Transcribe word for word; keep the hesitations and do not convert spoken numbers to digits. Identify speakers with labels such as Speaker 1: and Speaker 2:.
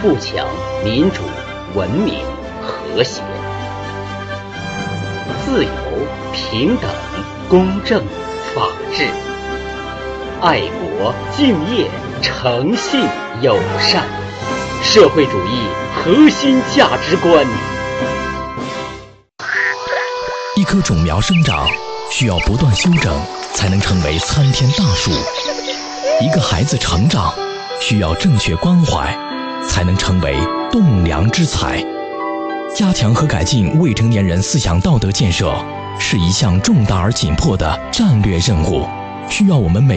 Speaker 1: 富强、民主、文明、和谐。自由、平等、公正、法治。爱国、敬业、诚信、友善。社会主义核心价值观。
Speaker 2: 一棵种苗生长需要不断修整，才能成为参天大树。一个孩子成长需要正确关怀，才能成为栋梁之才。加强和改进未成年人思想道德建设是一项重大而紧迫的战略任务，需要我们每